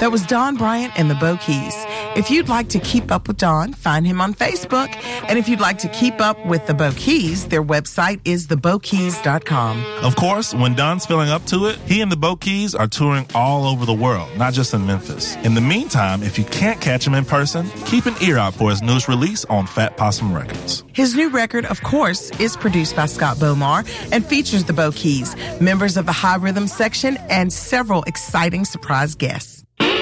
That was Don Bryant and the Bo Keys. If you'd like to keep up with Don, find him on Facebook. And if you'd like to keep up with the Bo Keys, their website is thebokeys.com. Of course, when Don's feeling up to it, he and the Bo Keys are touring all over the world, not just in Memphis. In the meantime, if you can't catch him in person, keep an ear out for his newest release on Fat Possum Records. His new record, of course, is produced by Scott Bomar and features the Bo Keys, members of the High Rhythm section, and several exciting surprise guests.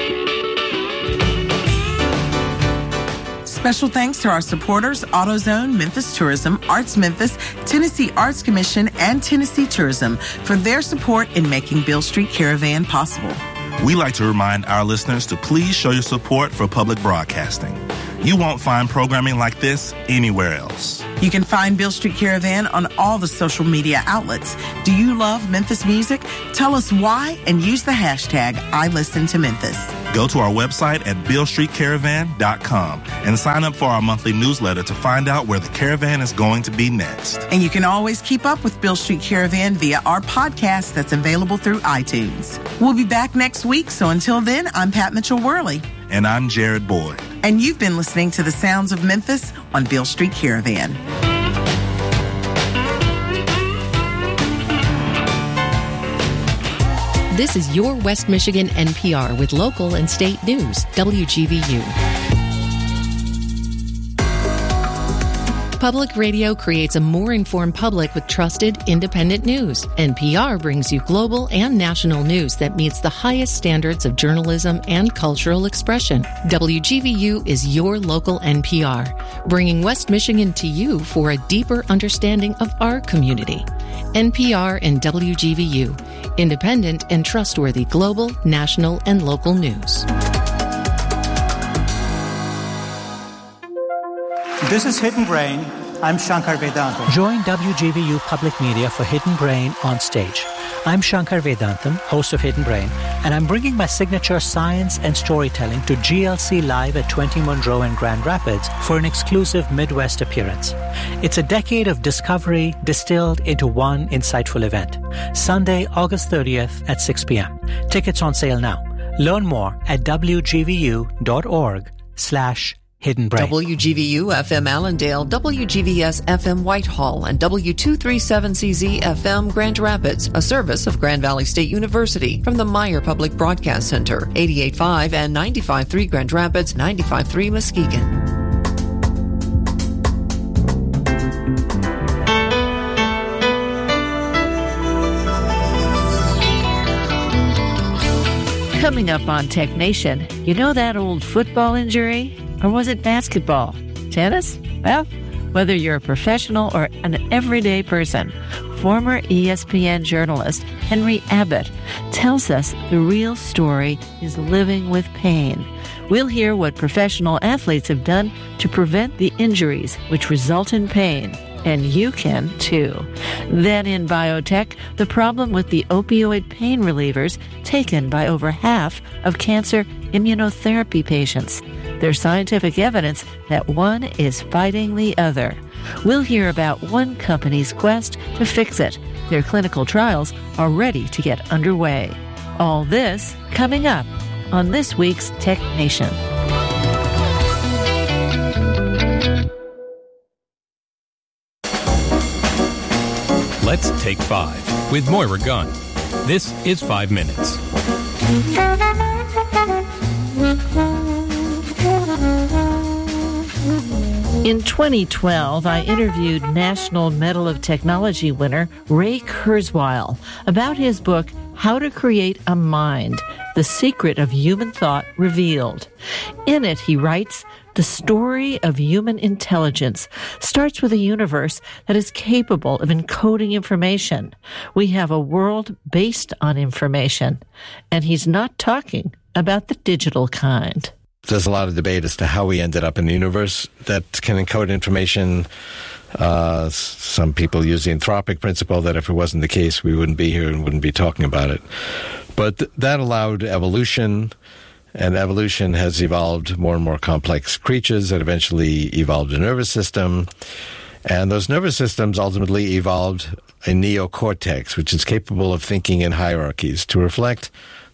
Special thanks to our supporters, AutoZone, Memphis Tourism, Arts Memphis, Tennessee Arts Commission, and Tennessee Tourism for their support in making Beale Street Caravan possible. We like to remind our listeners to please show your support for public broadcasting. You won't find programming like this anywhere else. You can find Beale Street Caravan on all the social media outlets. Do you love Memphis music? Tell us why and use the hashtag #IListenToMemphis. Go to our website at BealeStreetCaravan.com and sign up for our monthly newsletter to find out where the caravan is going to be next. And you can always keep up with Beale Street Caravan via our podcast that's available through iTunes. We'll be back next week, so until then, I'm Pat Mitchell-Worley. And I'm Jared Boyd. And you've been listening to the sounds of Memphis on Beale Street Caravan. This is your West Michigan NPR with local and state news, WGVU. Public radio creates a more informed public with trusted, independent news. NPR brings you global and national news that meets the highest standards of journalism and cultural expression. WGVU is your local NPR, bringing West Michigan to you for a deeper understanding of our community. NPR and WGVU, independent and trustworthy global, national, and local news. This is Hidden Brain. I'm Shankar Vedantam. Join WGVU Public Media for Hidden Brain on Stage. I'm Shankar Vedantam, host of Hidden Brain, and I'm bringing my signature science and storytelling to GLC Live at 20 Monroe in Grand Rapids for an exclusive Midwest appearance. It's a decade of discovery distilled into one insightful event. Sunday, August 30th at 6 p.m. Tickets on sale now. Learn more at wgvu.org/Hidden Brain. WGVU FM Allendale, WGVS FM Whitehall, and W237CZ FM Grand Rapids, a service of Grand Valley State University from the Meyer Public Broadcast Center, 88.5 and 95.3 Grand Rapids, 95.3 Muskegon. Coming up on Tech Nation, you know that old football injury? Or was it basketball? Tennis? Well, whether you're a professional or an everyday person, former ESPN journalist Henry Abbott tells us the real story is living with pain. We'll hear what professional athletes have done to prevent the injuries which result in pain. And you can, too. Then in biotech, the problem with the opioid pain relievers taken by over half of cancer immunotherapy patients. There's scientific evidence that one is fighting the other. We'll hear about one company's quest to fix it. Their clinical trials are ready to get underway. All this coming up on this week's Tech Nation. Let's Take 5 with Moira Gunn. This is 5 Minutes. In 2012, I interviewed National Medal of Technology winner Ray Kurzweil about his book, How to Create a Mind, The Secret of Human Thought Revealed. In it, he writes, the story of human intelligence starts with a universe that is capable of encoding information. We have a world based on information, and he's not talking about the digital kind. There's a lot of debate as to how we ended up in a universe that can encode information. Some people use the anthropic principle that if it wasn't the case, we wouldn't be here and wouldn't be talking about it. But that allowed evolution, and evolution has evolved more and more complex creatures that eventually evolved a nervous system. And those nervous systems ultimately evolved a neocortex, which is capable of thinking in hierarchies to reflect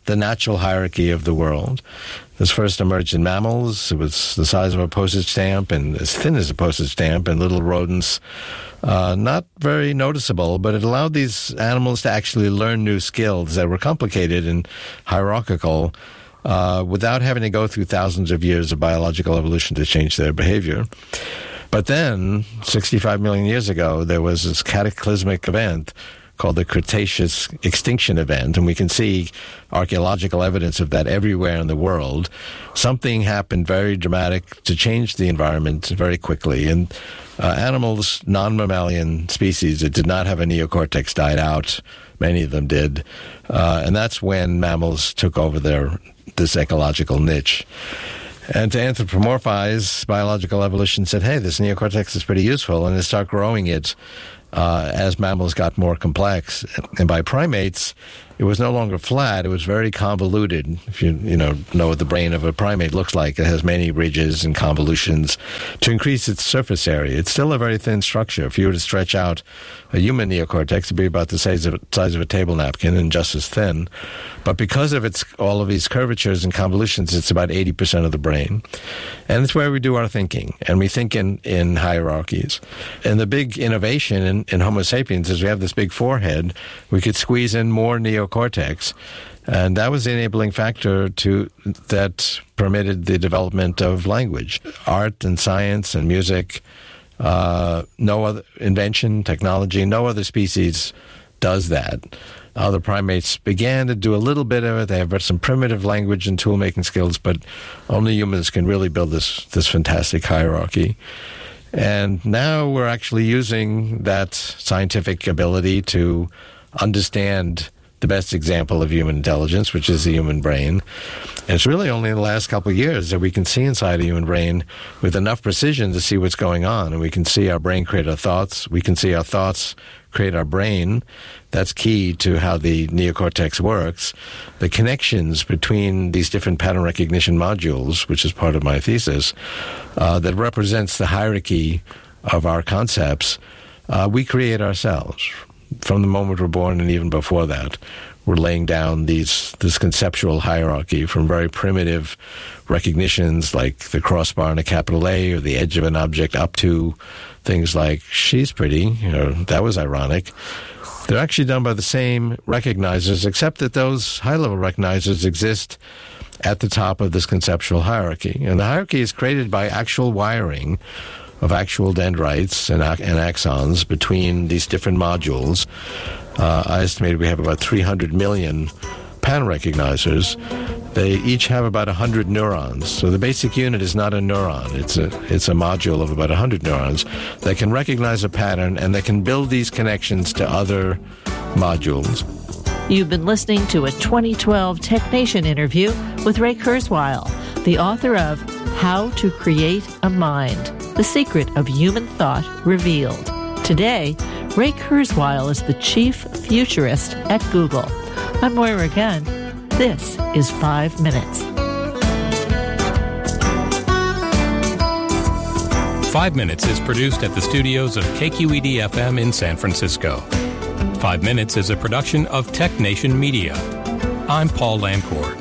the natural hierarchy of the world. This first emerged in mammals. It was the size of a postage stamp and as thin as a postage stamp, and little rodents. Not very noticeable, but it allowed these animals to actually learn new skills that were complicated and hierarchical without having to go through thousands of years of biological evolution to change their behavior. But then, 65 million years ago, there was this cataclysmic event called the Cretaceous extinction event, and we can see archaeological evidence of that everywhere in the world. Something happened very dramatic to change the environment very quickly, and animals, non-mammalian species that did not have a neocortex died out. Many of them did, and that's when mammals took over this ecological niche. And to anthropomorphize, biological evolution said, hey, this neocortex is pretty useful, and they start growing it as mammals got more complex. And by primates, it was no longer flat. It was very convoluted. If you know what the brain of a primate looks like, it has many ridges and convolutions to increase its surface area. It's still a very thin structure. If you were to stretch out a human neocortex, it'd be about the size of a table napkin and just as thin. But because of all of these curvatures and convolutions, it's about 80% of the brain. And it's where we do our thinking. And we think in hierarchies. And the big innovation in Homo sapiens is we have this big forehead. We could squeeze in more neocortex. And that was the enabling factor that permitted the development of language, art and science and music. No other invention, technology, no other species does that. Other primates began to do a little bit of it. They have some primitive language and tool-making skills, but only humans can really build this fantastic hierarchy. And now we're actually using that scientific ability to understand the best example of human intelligence, which is the human brain. And it's really only in the last couple of years that we can see inside a human brain with enough precision to see what's going on. And we can see our brain create our thoughts. We can see our thoughts create our brain. That's key to how the neocortex works. The connections between these different pattern recognition modules, which is part of my thesis, that represents the hierarchy of our concepts, we create ourselves. From the moment we're born and even before that, we're laying down this conceptual hierarchy from very primitive recognitions like the crossbar and a capital A or the edge of an object up to things like, she's pretty, that was ironic. They're actually done by the same recognizers, except that those high-level recognizers exist at the top of this conceptual hierarchy. And the hierarchy is created by actual wiring of actual dendrites and axons between these different modules. I estimate we have about 300 million pattern recognizers. They each have about 100 neurons. So the basic unit is not a neuron. It's a module of about 100 neurons that can recognize a pattern and that can build these connections to other modules. You've been listening to a 2012 TechNation interview with Ray Kurzweil, the author of How to Create a Mind, The Secret of Human Thought Revealed. Today, Ray Kurzweil is the chief futurist at Google. I'm Moira Gunn. This is 5 Minutes. 5 Minutes is produced at the studios of KQED-FM in San Francisco. 5 Minutes is a production of TechNation Media. I'm Paul Lamcourt.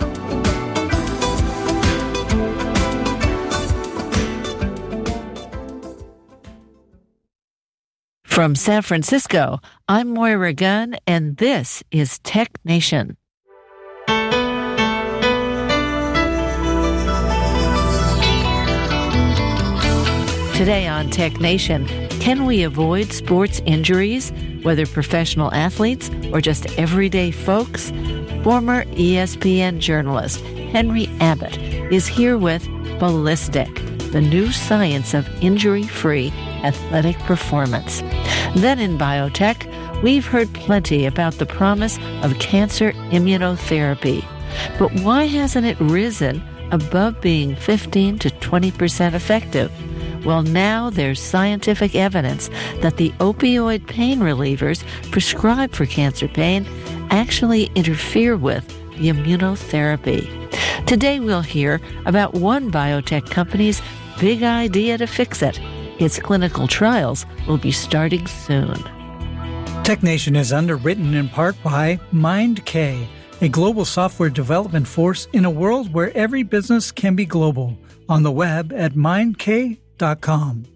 From San Francisco, I'm Moira Gunn, and this is TechNation. Today on TechNation, can we avoid sports injuries, whether professional athletes or just everyday folks? Former ESPN journalist Henry Abbott is here with Ballistic, the new science of injury-free athletic performance. Then in biotech, we've heard plenty about the promise of cancer immunotherapy. But why hasn't it risen above being 15 to 20% effective? Well, now there's scientific evidence that the opioid pain relievers prescribed for cancer pain actually interfere with the immunotherapy. Today we'll hear about one biotech company's big idea to fix it. Its clinical trials will be starting soon. TechNation is underwritten in part by MindK, a global software development force in a world where every business can be global. On the web at mindk.com.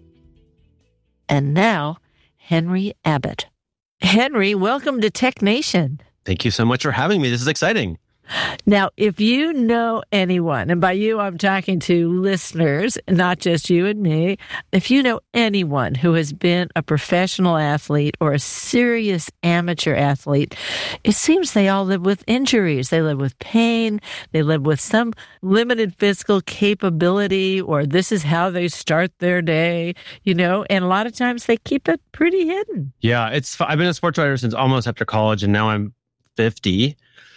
And now, Henry Abbott. Henry, welcome to Tech Nation. Thank you so much for having me. This is exciting. Now, if you know anyone, and by you I'm talking to listeners, not just you and me, if you know anyone who has been a professional athlete or a serious amateur athlete, it seems they all live with injuries. They live with pain. They live with some limited physical capability, or this is how they start their day, and a lot of times they keep it pretty hidden. Yeah, I've been a sports writer since almost after college, and now I'm 50.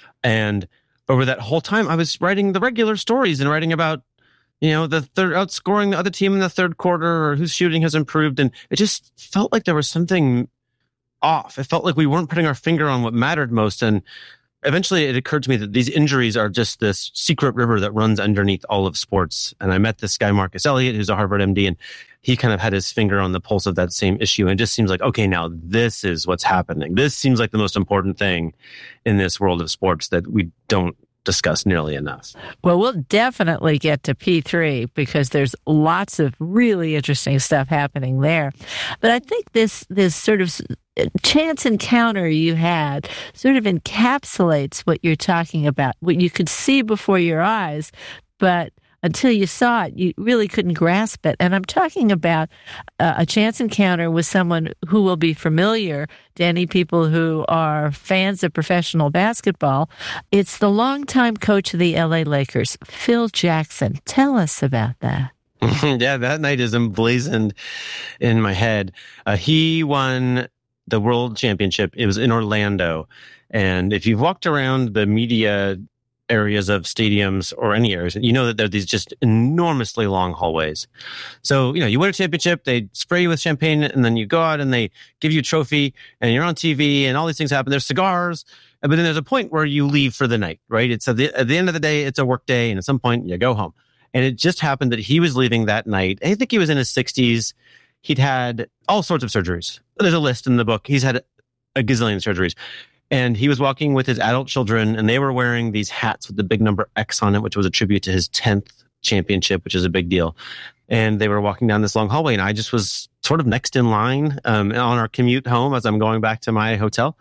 And over that whole time, I was writing the regular stories and writing about, the third outscoring the other team in the third quarter, or whose shooting has improved. And it just felt like there was something off. It felt like we weren't putting our finger on what mattered most. And eventually it occurred to me that these injuries are just this secret river that runs underneath all of sports. And I met this guy, Marcus Elliott, who's a Harvard MD, and he kind of had his finger on the pulse of that same issue. And it just seems like, okay, now this is what's happening. This seems like the most important thing in this world of sports that we don't discuss nearly enough. Well, we'll definitely get to P3 because there's lots of really interesting stuff happening there. But I think this sort of chance encounter you had sort of encapsulates what you're talking about, what you could see before your eyes, but until you saw it, you really couldn't grasp it. And I'm talking about a chance encounter with someone who will be familiar to any people who are fans of professional basketball. It's the longtime coach of the LA Lakers, Phil Jackson. Tell us about that. Yeah, that night is emblazoned in my head. He won the World Championship. It was in Orlando. And if you've walked around the media areas of stadiums or any areas, you know that there are these just enormously long hallways. So, you win a championship, they spray you with champagne, and then you go out and they give you a trophy, and you're on TV, and all these things happen. There's cigars, but then there's a point where you leave for the night, right? It's at the end of the day, it's a work day, and at some point you go home. And it just happened that he was leaving that night. I think he was in his 60s. He'd had all sorts of surgeries. There's a list in the book. He's had a gazillion surgeries. And he was walking with his adult children, and they were wearing these hats with the big number X on it, which was a tribute to his 10th championship, which is a big deal. And they were walking down this long hallway, and I just was sort of next in line on our commute home as I'm going back to my hotel.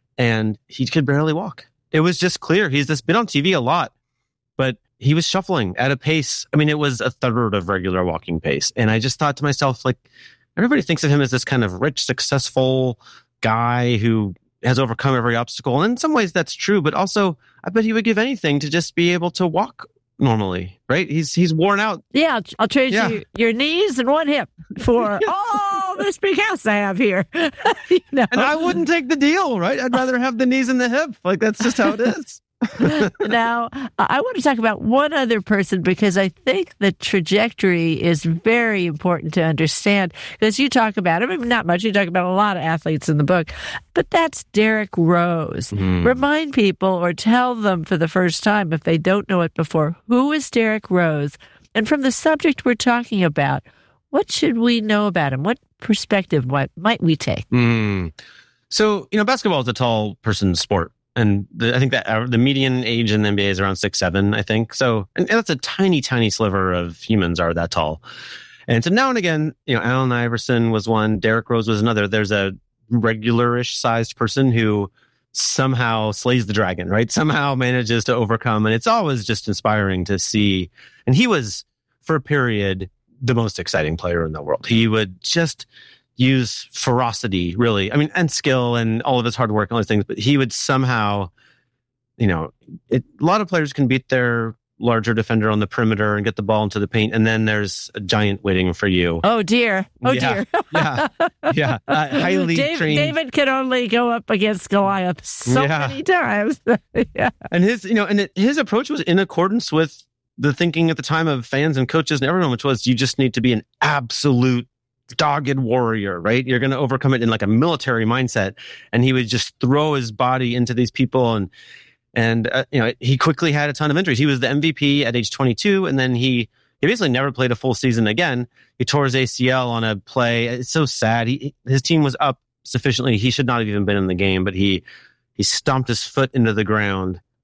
And he could barely walk. It was just clear. He's been on TV a lot, but he was shuffling at a pace. I mean, it was a third of regular walking pace. And I just thought to myself, everybody thinks of him as this kind of rich, successful guy who has overcome every obstacle. And in some ways that's true, but also I bet he would give anything to just be able to walk normally, right? He's worn out. Yeah, I'll trade you your knees and one hip for this big house I have here. And I wouldn't take the deal, right? I'd rather have the knees and the hip. That's just how it is. Now, I want to talk about one other person because I think the trajectory is very important to understand. Because you talk about him, not much, you talk about a lot of athletes in the book, but that's Derrick Rose. Remind people or tell them for the first time, if they don't know it before, who is Derrick Rose? And from the subject we're talking about, what should we know about him? What perspective might we take? So, basketball is a tall person's sport. And I think that the median age in the NBA is around 6'7", I think. So, and that's a tiny, tiny sliver of humans are that tall. And so now and again, Allen Iverson was one, Derrick Rose was another. There's a regular-ish sized person who somehow slays the dragon, right? Somehow manages to overcome. And it's always just inspiring to see. And he was, for a period, the most exciting player in the world. He would just use ferocity, really. I mean, and skill and all of his hard work and all these things, but he would somehow, a lot of players can beat their larger defender on the perimeter and get the ball into the paint, and then there's a giant waiting for you. Oh, dear. Dear. Yeah. Highly trained. David can only go up against Goliath so many times. Yeah. And his approach was in accordance with the thinking at the time of fans and coaches and everyone, which was you just need to be an absolute dogged warrior, right? You're going to overcome it in a military mindset. And he would just throw his body into these people. And he quickly had a ton of injuries. He was the MVP at age 22. And then he basically never played a full season again. He tore his ACL on a play. It's so sad. His team was up sufficiently. He should not have even been in the game, but he stomped his foot into the ground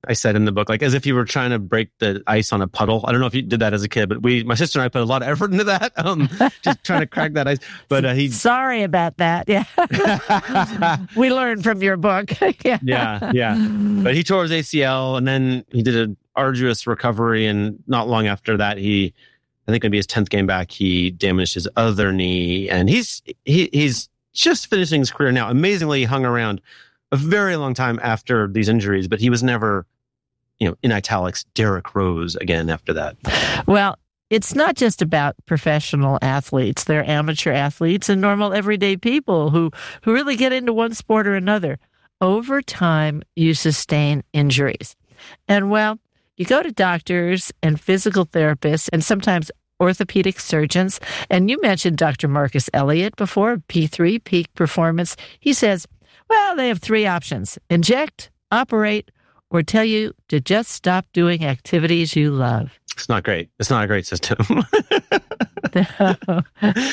I said in the book, like as if you were trying to break the ice on a puddle. I don't know if you did that as a kid, but my sister and I put a lot of effort into that, just trying to crack that ice. But Sorry about that. Yeah. We learned from your book. Yeah. But he tore his ACL, and then he did an arduous recovery, and not long after that, I think maybe his 10th game back, he damaged his other knee, and he's just finishing his career now. Amazingly, he hung around a very long time after these injuries, but he was never, in italics, Derrick Rose again after that. Well, it's not just about professional athletes. They're amateur athletes and normal everyday people who really get into one sport or another. Over time, you sustain injuries. And well, you go to doctors and physical therapists and sometimes orthopedic surgeons. And you mentioned Dr. Marcus Elliott before, P3, Peak Performance. He says, well, they have 3 options: inject, operate, or tell you to just stop doing activities you love. It's not great. It's not a great system.